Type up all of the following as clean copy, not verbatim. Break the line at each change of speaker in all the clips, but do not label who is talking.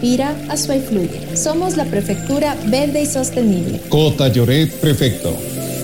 inspira, Azuay fluye. Somos la Prefectura Verde y Sostenible.
Cota Lloret, prefecto.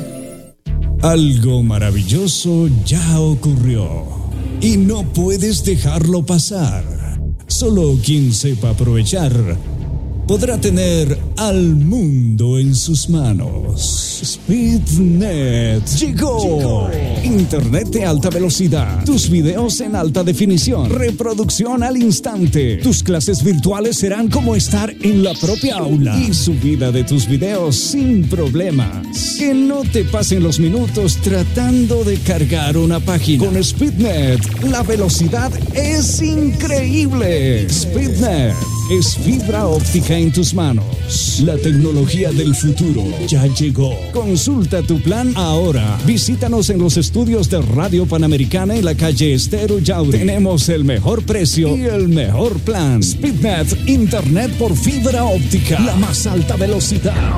Algo maravilloso ya ocurrió y no puedes dejarlo pasar. Solo quien sepa aprovechar podrá tener al mundo en sus manos. SpeedNet llegó. Internet de alta velocidad, tus videos en alta definición, reproducción al instante. Tus clases virtuales serán como estar en la propia aula y subida de tus videos sin problemas. Que no te pasen los minutos tratando de cargar una página. Con SpeedNet, la velocidad es increíble. SpeedNet es fibra óptica en tus manos. La tecnología del futuro ya llegó. Consulta tu plan ahora. Visítanos en los estudios de Radio Panamericana en la calle Estero Yauri. Tenemos el mejor precio y el mejor plan. SpeedNet, internet por fibra óptica, la más alta velocidad.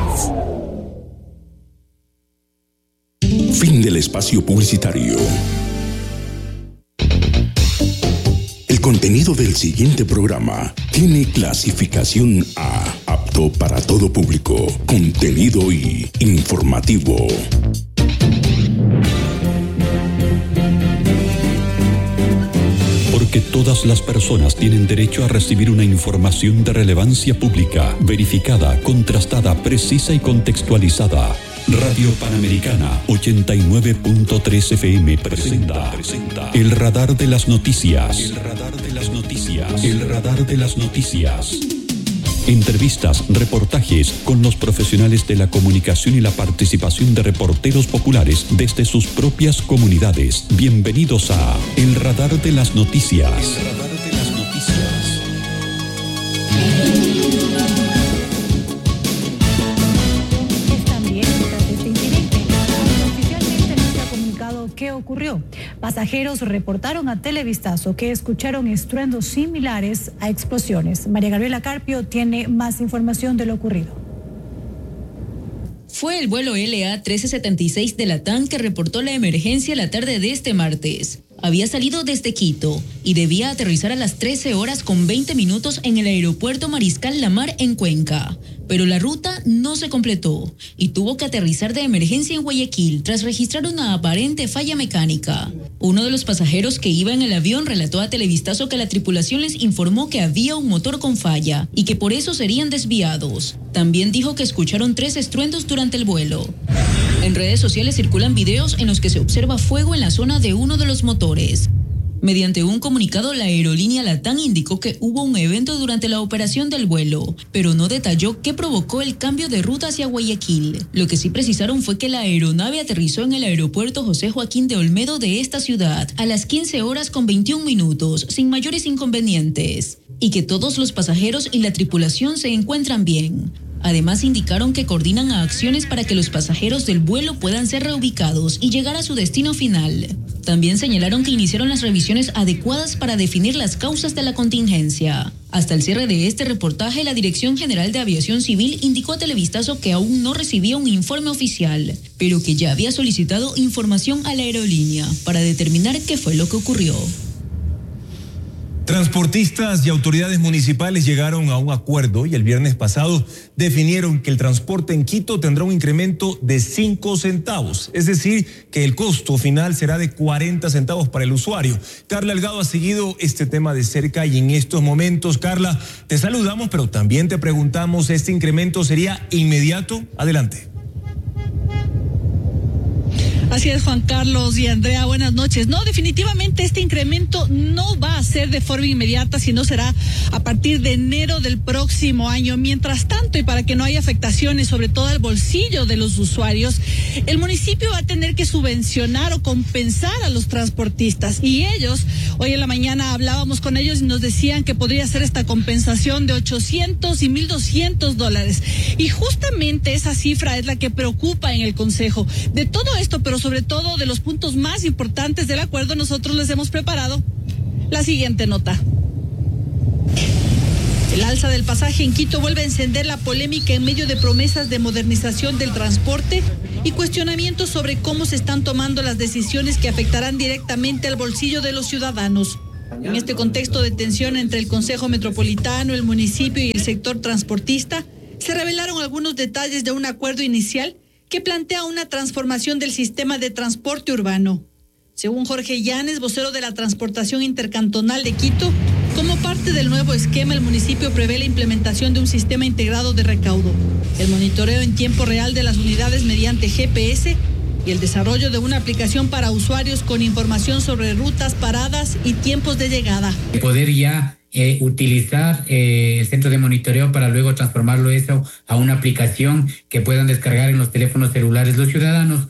Fin del espacio publicitario. El contenido del siguiente programa tiene clasificación A, apto para todo público, contenido y informativo. Porque todas las personas tienen derecho a recibir una información de relevancia pública, verificada, contrastada, precisa y contextualizada. Radio Panamericana 89.3 FM presenta El Radar de las Noticias. El Radar de las Noticias. El Radar de las Noticias. Entrevistas, reportajes con los profesionales de la comunicación y la participación de reporteros populares desde sus propias comunidades. Bienvenidos a El Radar de las Noticias. El Radar de las Noticias.
¿Qué ocurrió? Pasajeros reportaron a Televistazo que escucharon estruendos similares a explosiones. María Gabriela Carpio tiene más información de lo ocurrido.
Fue el vuelo LA 1376 de Latam que reportó la emergencia la tarde de este martes. Había salido desde Quito y debía aterrizar a las 13:20 en el aeropuerto Mariscal Lamar en Cuenca. Pero la ruta no se completó y tuvo que aterrizar de emergencia en Guayaquil tras registrar una aparente falla mecánica. Uno de los pasajeros que iba en el avión relató a Televistazo que la tripulación les informó que había un motor con falla y que por eso serían desviados. También dijo que escucharon 3 estruendos durante el vuelo. En redes sociales circulan videos en los que se observa fuego en la zona de uno de los motores. Mediante un comunicado, la aerolínea Latam indicó que hubo un evento durante la operación del vuelo, pero no detalló qué provocó el cambio de ruta hacia Guayaquil. Lo que sí precisaron fue que la aeronave aterrizó en el aeropuerto José Joaquín de Olmedo de esta ciudad a las 15:21 sin mayores inconvenientes, y que todos los pasajeros y la tripulación se encuentran bien. Además, indicaron que coordinan acciones para que los pasajeros del vuelo puedan ser reubicados y llegar a su destino final. También señalaron que iniciaron las revisiones adecuadas para definir las causas de la contingencia. Hasta el cierre de este reportaje, la Dirección General de Aviación Civil indicó a Televistazo que aún no recibía un informe oficial, pero que ya había solicitado información a la aerolínea para determinar qué fue lo que ocurrió.
Transportistas y autoridades municipales llegaron a un acuerdo y el viernes pasado definieron que el transporte en Quito tendrá un incremento de 5 centavos, es decir, que el costo final será de 40 centavos para el usuario. Carla Delgado ha seguido este tema de cerca y en estos momentos, Carla, te saludamos, pero también te preguntamos, ¿este incremento sería inmediato? Adelante.
Así es, Juan Carlos y Andrea, buenas noches. No, definitivamente este incremento no va a ser de forma inmediata, sino será a partir de enero del próximo año. Mientras tanto, y para que no haya afectaciones, sobre todo al bolsillo de los usuarios, el municipio va a tener que subvencionar o compensar a los transportistas. Y ellos, hoy en la mañana hablábamos con ellos y nos decían que podría ser esta compensación de $800 y $1,200. Y justamente esa cifra es la que preocupa en el Consejo. De todo esto, pero sobre todo de los puntos más importantes del acuerdo, nosotros les hemos preparado la siguiente nota. El alza del pasaje en Quito vuelve a encender la polémica en medio de promesas de modernización del transporte y cuestionamientos sobre cómo se están tomando las decisiones que afectarán directamente al bolsillo de los ciudadanos. En este contexto de tensión entre el Consejo Metropolitano, el municipio y el sector transportista, se revelaron algunos detalles de un acuerdo inicial que plantea una transformación del sistema de transporte urbano. Según Jorge Llanes, vocero de la Transportación Intercantonal de Quito, como parte del nuevo esquema, el municipio prevé la implementación de un sistema integrado de recaudo, el monitoreo en tiempo real de las unidades mediante GPS y el desarrollo de una aplicación para usuarios con información sobre rutas, paradas y tiempos de llegada.
Poder ya utilizar el centro de monitoreo para luego transformarlo eso a una aplicación que puedan descargar en los teléfonos celulares los ciudadanos.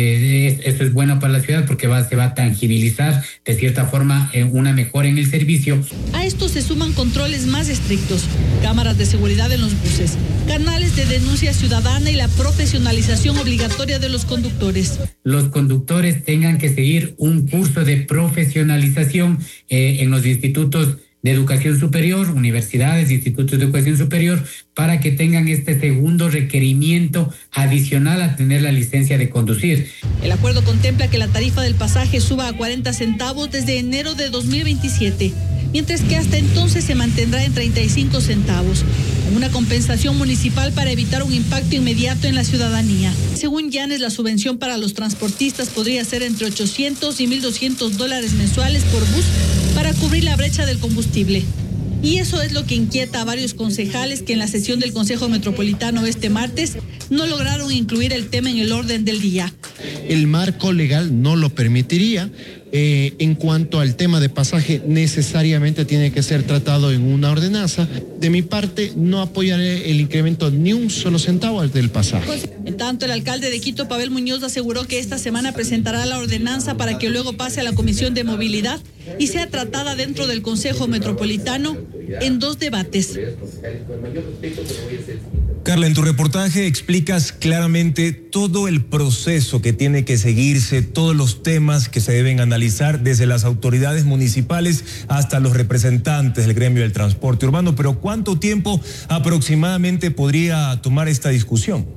Eso es bueno para la ciudad porque se va a tangibilizar de cierta forma una mejora en el servicio.
A esto se suman controles más estrictos, cámaras de seguridad en los buses, canales de denuncia ciudadana y la profesionalización obligatoria de los conductores.
Los conductores tengan que seguir un curso de profesionalización en los institutos de educación superior, universidades, institutos de educación superior, para que tengan este segundo requerimiento adicional a tener la licencia de conducir.
El acuerdo contempla que la tarifa del pasaje suba a 40 centavos desde enero de 2027, mientras que hasta entonces se mantendrá en 35 centavos, con una compensación municipal para evitar un impacto inmediato en la ciudadanía. Según Llanes, la subvención para los transportistas podría ser entre $800 y $1,200 mensuales por bus para cubrir la brecha del combustible. Y eso es lo que inquieta a varios concejales que en la sesión del Consejo Metropolitano este martes no lograron incluir el tema en el orden del día.
El marco legal no lo permitiría. En cuanto al tema de pasaje, necesariamente tiene que ser tratado en una ordenanza. De mi parte, no apoyaré el incremento ni un solo centavo del pasaje.
En tanto, el alcalde de Quito, Pavel Muñoz, aseguró que esta semana presentará la ordenanza para que luego pase a la Comisión de Movilidad y sea tratada dentro del Consejo Metropolitano en 2 debates.
Carla, en tu reportaje explicas claramente todo el proceso que tiene que seguirse, todos los temas que se deben analizar desde las autoridades municipales hasta los representantes del gremio del transporte urbano, pero ¿cuánto tiempo aproximadamente podría tomar esta discusión?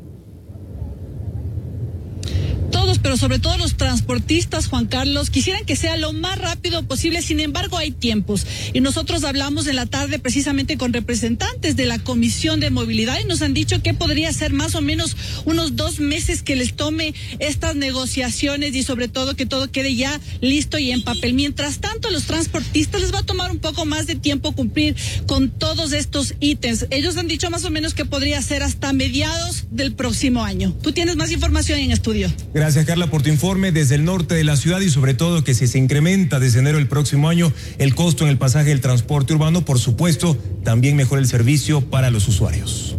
Todos, pero sobre todo los transportistas, Juan Carlos, quisieran que sea lo más rápido posible. Sin embargo, hay tiempos. Y nosotros hablamos en la tarde precisamente con representantes de la Comisión de Movilidad y nos han dicho que podría ser más o menos unos 2 meses que les tome estas negociaciones y sobre todo que todo quede ya listo y en papel. Mientras tanto, a los transportistas les va a tomar un poco más de tiempo cumplir con todos estos ítems. Ellos han dicho más o menos que podría ser hasta mediados del próximo año. Tú tienes más información en estudio.
Gracias, Carla, por tu informe desde el norte de la ciudad y sobre todo que si se incrementa desde enero del próximo año el costo en el pasaje del transporte urbano, por supuesto, también mejora el servicio para los usuarios.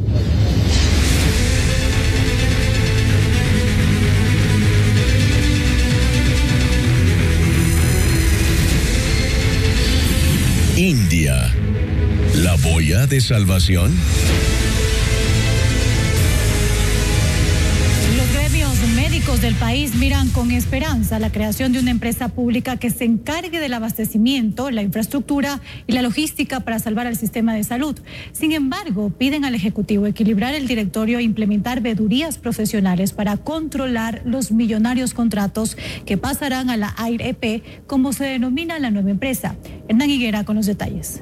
India, la boya de salvación.
Médicos del país miran con esperanza la creación de una empresa pública que se encargue del abastecimiento, la infraestructura y la logística para salvar al sistema de salud. Sin embargo, piden al Ejecutivo equilibrar el directorio e implementar vedurías profesionales para controlar los millonarios contratos que pasarán a la AIR-EP, como se denomina la nueva empresa. Hernán Higuera con los detalles.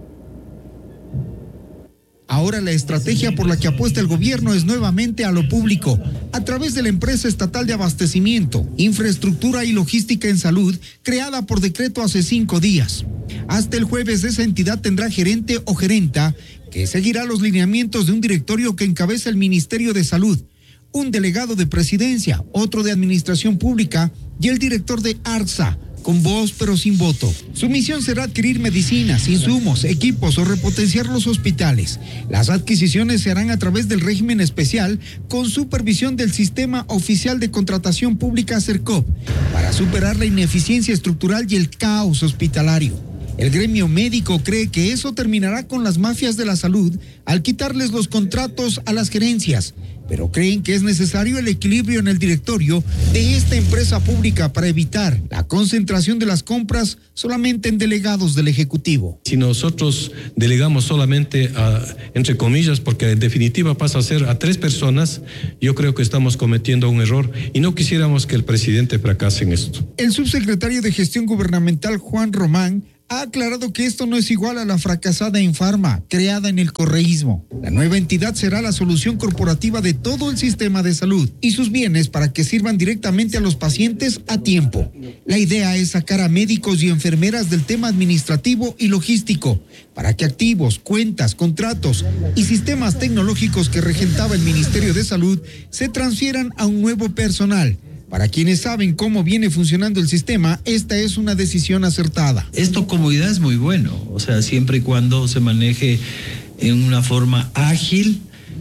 Ahora la estrategia por la que apuesta el gobierno es nuevamente a lo público, a través de la empresa estatal de abastecimiento, infraestructura y logística en salud, creada por decreto hace 5 días. Hasta el jueves esa entidad tendrá gerente o gerenta que seguirá los lineamientos de un directorio que encabeza el Ministerio de Salud, un delegado de presidencia, otro de administración pública y el director de ARSA, con voz pero sin voto. Su misión será adquirir medicinas, insumos, equipos o repotenciar los hospitales. Las adquisiciones se harán a través del régimen especial con supervisión del Sistema Oficial de Contratación Pública SERCOP para superar la ineficiencia estructural y el caos hospitalario. El gremio médico cree que eso terminará con las mafias de la salud al quitarles los contratos a las gerencias, pero creen que es necesario el equilibrio en el directorio de esta empresa pública para evitar la concentración de las compras solamente en delegados del Ejecutivo.
Si nosotros delegamos solamente entre comillas, porque en definitiva pasa a ser a 3 personas, yo creo que estamos cometiendo un error y no quisiéramos que el presidente fracase en esto.
El subsecretario de Gestión Gubernamental, Juan Román, ha aclarado que esto no es igual a la fracasada Infarma, creada en el correísmo. La nueva entidad será la solución corporativa de todo el sistema de salud y sus bienes para que sirvan directamente a los pacientes a tiempo. La idea es sacar a médicos y enfermeras del tema administrativo y logístico, para que activos, cuentas, contratos y sistemas tecnológicos que regentaba el Ministerio de Salud se transfieran a un nuevo personal. Para quienes saben cómo viene funcionando el sistema, esta es una decisión acertada.
Esto como idea es muy bueno, o sea, siempre y cuando se maneje en una forma ágil,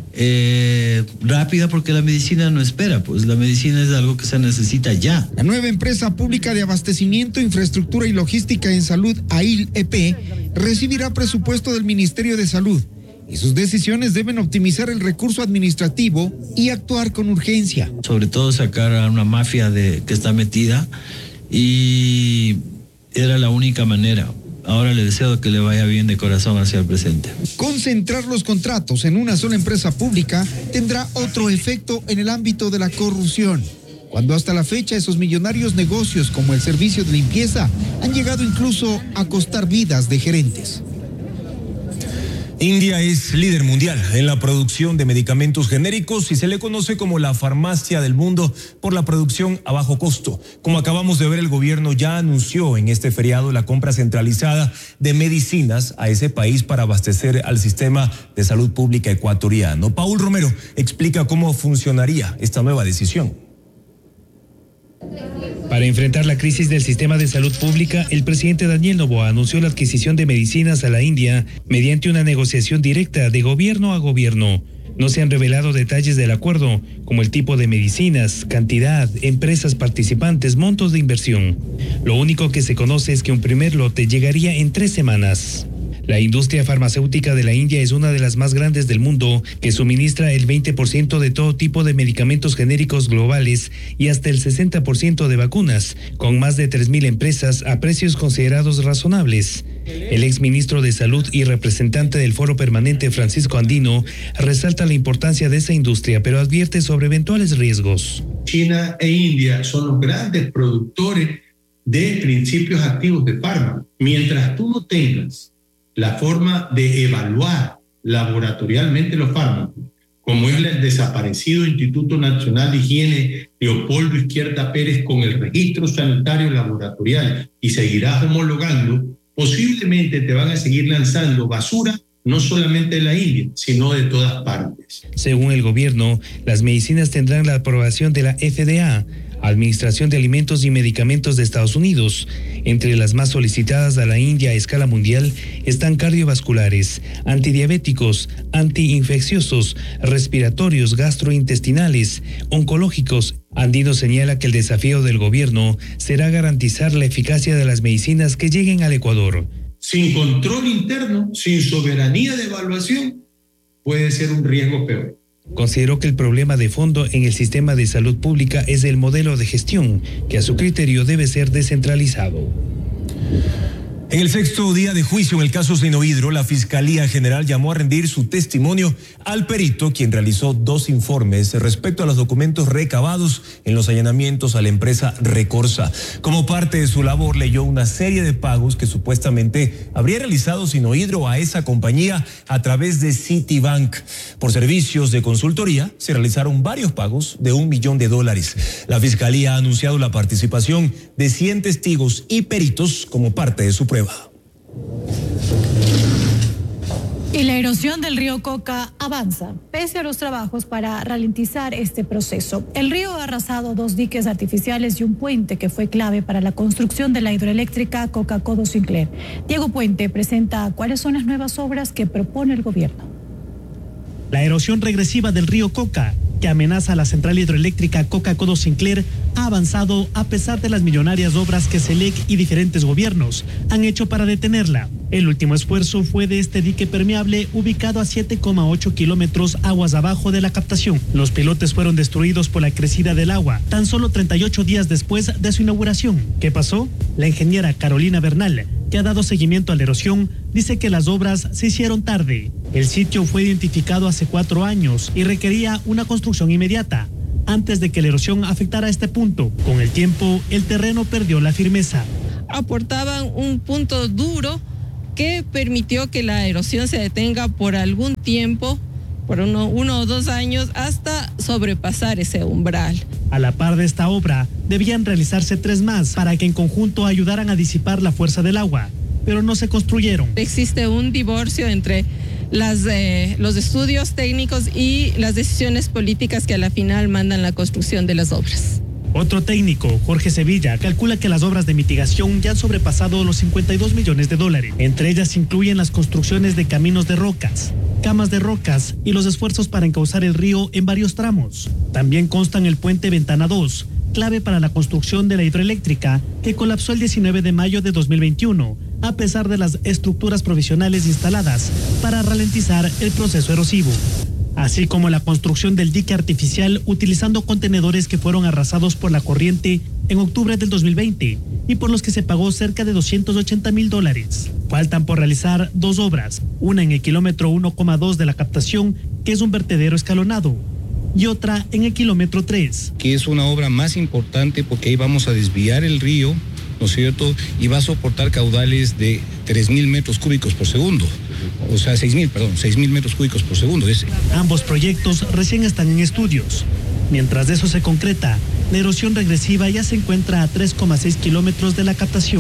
rápida, porque la medicina no espera, pues la medicina es algo que se necesita ya.
La nueva empresa pública de abastecimiento, infraestructura y logística en salud, AIL-EP, recibirá presupuesto del Ministerio de Salud. Y sus decisiones deben optimizar el recurso administrativo y actuar con urgencia.
Sobre todo sacar a una mafia que está metida, y era la única manera. Ahora le deseo que le vaya bien de corazón hacia el presente.
Concentrar los contratos en una sola empresa pública tendrá otro efecto en el ámbito de la corrupción, cuando hasta la fecha esos millonarios negocios como el servicio de limpieza han llegado incluso a costar vidas de gerentes.
India es líder mundial en la producción de medicamentos genéricos y se le conoce como la farmacia del mundo por la producción a bajo costo. Como acabamos de ver, el gobierno ya anunció en este feriado la compra centralizada de medicinas a ese país para abastecer al sistema de salud pública ecuatoriano. Paul Romero explica cómo funcionaría esta nueva decisión.
Para enfrentar la crisis del sistema de salud pública, el presidente Daniel Noboa anunció la adquisición de medicinas a la India mediante una negociación directa de gobierno a gobierno. No se han revelado detalles del acuerdo, como el tipo de medicinas, cantidad, empresas participantes, montos de inversión. Lo único que se conoce es que un primer lote llegaría en 3 semanas. La industria farmacéutica de la India es una de las más grandes del mundo, que suministra el 20% de todo tipo de medicamentos genéricos globales y hasta el 60% de vacunas, con más de 3,000 empresas a precios considerados razonables. El exministro de Salud y representante del Foro Permanente, Francisco Andino, resalta la importancia de esa industria, pero advierte sobre eventuales riesgos.
China e India son los grandes productores de principios activos de fármacos. Mientras tú no tengas la forma de evaluar laboratorialmente los fármacos, como es el desaparecido Instituto Nacional de Higiene Leopoldo Izquierda Pérez, con el registro sanitario laboratorial, y seguirás homologando, posiblemente te van a seguir lanzando basura, no solamente de la India, sino de todas partes.
Según el gobierno, las medicinas tendrán la aprobación de la FDA, Administración de Alimentos y Medicamentos de Estados Unidos. Entre las más solicitadas a la India a escala mundial están cardiovasculares, antidiabéticos, antiinfecciosos, respiratorios, gastrointestinales, oncológicos. Andino señala que el desafío del gobierno será garantizar la eficacia de las medicinas que lleguen al Ecuador.
Sin control interno, sin soberanía de evaluación, puede ser un riesgo peor.
Consideró que el problema de fondo en el sistema de salud pública es el modelo de gestión, que a su criterio debe ser descentralizado.
En el 6º día de juicio en el caso Sinohidro, la Fiscalía General llamó a rendir su testimonio al perito, quien realizó 2 informes respecto a los documentos recabados en los allanamientos a la empresa Recorsa. Como parte de su labor, leyó una serie de pagos que supuestamente habría realizado Sinohidro a esa compañía a través de Citibank. Por servicios de consultoría, se realizaron varios pagos de $1 millón. La Fiscalía ha anunciado la participación de 100 testigos y peritos como parte de su prueba.
Y la erosión del río Coca avanza, pese a los trabajos para ralentizar este proceso. El río ha arrasado 2 diques artificiales y un puente que fue clave para la construcción de la hidroeléctrica Coca-Codo Sinclair. Diego Puente presenta cuáles son las nuevas obras que propone el gobierno.
La erosión regresiva del río Coca que amenaza a la central hidroeléctrica Coca-Codo Sinclair, ha avanzado a pesar de las millonarias obras que SELEC y diferentes gobiernos han hecho para detenerla. El último esfuerzo fue de este dique permeable ubicado a 7,8 kilómetros aguas abajo de la captación. Los pilotes fueron destruidos por la crecida del agua, tan solo 38 días después de su inauguración. ¿Qué pasó? La ingeniera Carolina Bernal, que ha dado seguimiento a la erosión, dice que las obras se hicieron tarde. El sitio fue identificado hace 4 años y requería una construcción inmediata, antes de que la erosión afectara este punto. Con el tiempo, el terreno perdió la firmeza.
Aportaban un punto duro que permitió que la erosión se detenga por algún tiempo, por uno o 2 años, hasta sobrepasar ese umbral.
A la par de esta obra, debían realizarse 3 más para que en conjunto ayudaran a disipar la fuerza del agua, pero no se construyeron.
Existe un divorcio entre los estudios técnicos y las decisiones políticas que a la final mandan la construcción de las obras.
Otro técnico, Jorge Sevilla, calcula que las obras de mitigación ya han sobrepasado los $52 millones. Entre ellas incluyen las construcciones de caminos de rocas, camas de rocas y los esfuerzos para encauzar el río en varios tramos. También constan el puente Ventana 2, clave para la construcción de la hidroeléctrica, que colapsó el 19 de mayo de 2021, a pesar de las estructuras provisionales instaladas para ralentizar el proceso erosivo. Así como la construcción del dique artificial utilizando contenedores que fueron arrasados por la corriente en octubre del 2020 y por los que se pagó cerca de $280,000. Faltan por realizar 2 obras, una en el kilómetro 1,2 de la captación, que es un vertedero escalonado, y otra en el kilómetro 3.
Que es una obra más importante porque ahí vamos a desviar el río, ¿no es cierto? Y va a soportar caudales de 3.000 metros cúbicos por segundo. O sea, 6.000 metros cúbicos por segundo.
Ambos proyectos recién están en estudios. Mientras de eso se concreta, la erosión regresiva ya se encuentra a 3,6 kilómetros de la captación.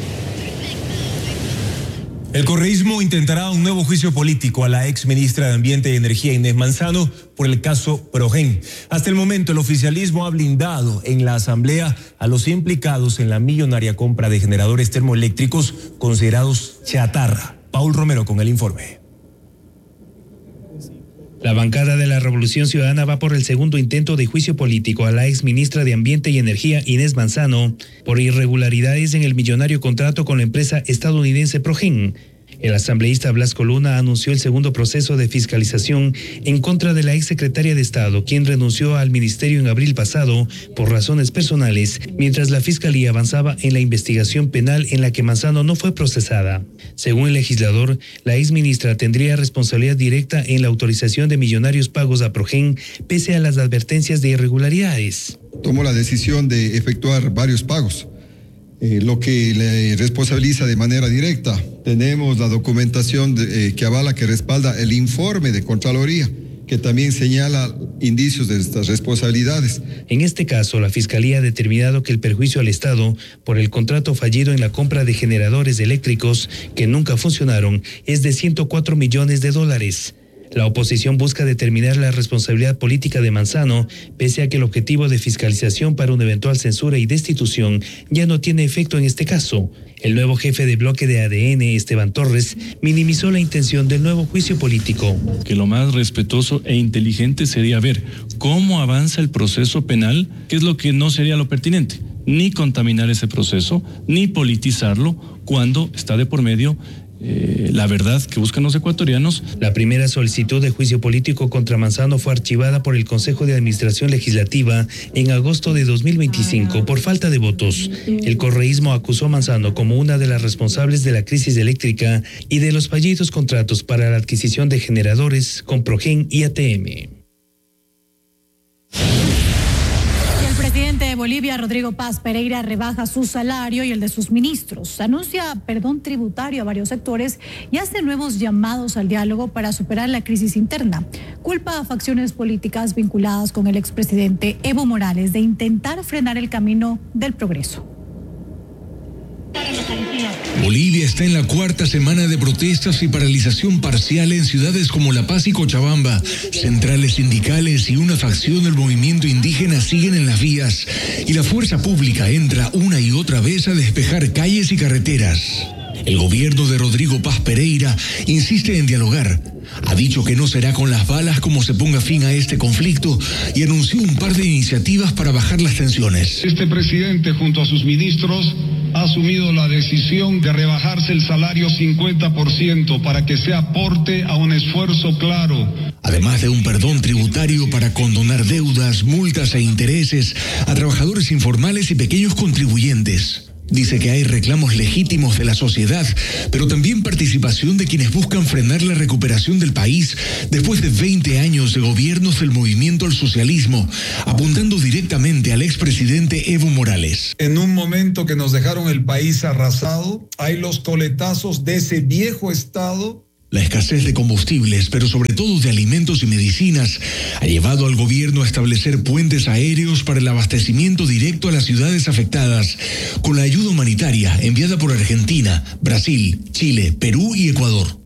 El correísmo intentará un nuevo juicio político a la ex ministra de Ambiente y Energía, Inés Manzano, por el caso Progen. Hasta el momento, el oficialismo ha blindado en la Asamblea a los implicados en la millonaria compra de generadores termoeléctricos considerados chatarra. Paul Romero con el informe.
La bancada de la Revolución Ciudadana va por el segundo intento de juicio político a la ex ministra de Ambiente y Energía, Inés Manzano, por irregularidades en el millonario contrato con la empresa estadounidense Progen. El asambleísta Blasco Luna anunció el segundo proceso de fiscalización en contra de la exsecretaria de Estado, quien renunció al ministerio en abril pasado por razones personales, mientras la fiscalía avanzaba en la investigación penal en la que Manzano no fue procesada. Según el legislador, la exministra tendría responsabilidad directa en la autorización de millonarios pagos a Progen, pese a las advertencias de irregularidades.
Tomó la decisión de efectuar varios pagos, lo que le responsabiliza de manera directa. Tenemos la documentación que avala, que respalda el informe de Contraloría, que también señala indicios de estas responsabilidades.
En este caso, la Fiscalía ha determinado que el perjuicio al Estado por el contrato fallido en la compra de generadores eléctricos que nunca funcionaron es de $104 millones. La oposición busca determinar la responsabilidad política de Manzano, pese a que el objetivo de fiscalización para una eventual censura y destitución ya no tiene efecto en este caso. El nuevo jefe de bloque de ADN, Esteban Torres, minimizó la intención del nuevo juicio político.
Que lo más respetuoso e inteligente sería ver cómo avanza el proceso penal, que es lo que no sería lo pertinente. Ni contaminar ese proceso, ni politizarlo cuando está de por medio la verdad que buscan los ecuatorianos.
La primera solicitud de juicio político contra Manzano fue archivada por el Consejo de Administración Legislativa en agosto de 2025 por falta de votos. El correísmo acusó a Manzano como una de las responsables de la crisis eléctrica y de los fallidos contratos para la adquisición de generadores con Progen y ATM.
El presidente de Bolivia, Rodrigo Paz Pereira, rebaja su salario y el de sus ministros. Anuncia perdón tributario a varios sectores y hace nuevos llamados al diálogo para superar la crisis interna. Culpa a facciones políticas vinculadas con el expresidente Evo Morales de intentar frenar el camino del progreso.
Bolivia está en la 4ª semana de protestas y paralización parcial en ciudades como La Paz y Cochabamba. Centrales sindicales y una facción del movimiento indígena siguen en las vías y la fuerza pública entra una y otra vez a despejar calles y carreteras. El gobierno de Rodrigo Paz Pereira insiste en dialogar. Ha dicho que no será con las balas como se ponga fin a este conflicto y anunció un par de iniciativas para bajar las tensiones.
Este presidente, junto a sus ministros, ha asumido la decisión de rebajarse el salario 50% para que se aporte a un esfuerzo claro.
Además de un perdón tributario para condonar deudas, multas e intereses a trabajadores informales y pequeños contribuyentes. Dice que hay reclamos legítimos de la sociedad, pero también participación de quienes buscan frenar la recuperación del país después de 20 años de gobiernos del movimiento al socialismo, apuntando directamente al expresidente Evo Morales.
En un momento que nos dejaron el país arrasado, hay los coletazos de ese viejo Estado.
La escasez de combustibles, pero sobre todo de alimentos y medicinas, ha llevado al gobierno a establecer puentes aéreos para el abastecimiento directo a las ciudades afectadas, con la ayuda humanitaria enviada por Argentina, Brasil, Chile, Perú y Ecuador.